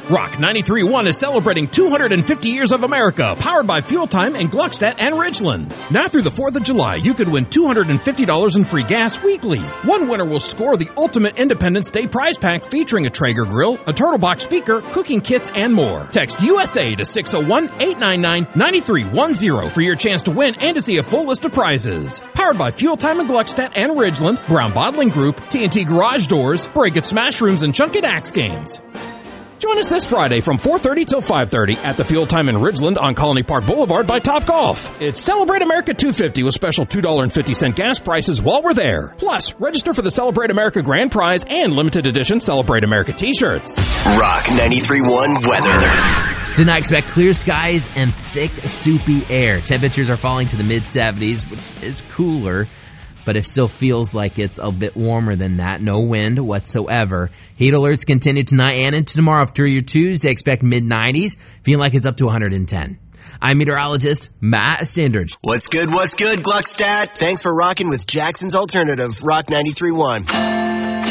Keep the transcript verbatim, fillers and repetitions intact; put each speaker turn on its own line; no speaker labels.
Rock ninety-three point one is celebrating two hundred fifty years of America, powered by Fuel Time in Gluckstadt and Ridgeland. Now through the fourth of July, you could win two hundred fifty dollars in free gas weekly. One winner will score the ultimate Independence Day prize pack featuring a Traeger grill, a Turtle Box speaker, cooking kits, and more. Text U S A to six oh one, eight nine nine, nine three one zero for your chance to win and to see a full list of prizes. Powered by Fuel Time in Gluckstadt and Ridgeland, Brown Bottling Group, T N T Garage Doors, Break It Smash Rooms, and Chunk It Axe Games. Join us this Friday from four thirty till five thirty at the Fuel Time in Ridgeland on Colony Park Boulevard by Topgolf. It's Celebrate America two fifty with special two dollars and fifty cents gas prices while we're there. Plus, register for the Celebrate America Grand Prize and limited edition Celebrate America t-shirts.
Rock ninety-three point one weather.
Tonight, expect clear skies and thick, soupy air. Temperatures are falling to the mid seventies, which is cooler, but it still feels like it's a bit warmer than that. No wind whatsoever. Heat alerts continue tonight and into tomorrow. Through your Tuesday, expect mid nineties, feeling like it's up to one hundred ten. I'm meteorologist Matt Standridge.
What's good, what's good, Gluckstadt? Thanks for rocking with Jackson's Alternative, Rock ninety-three point one.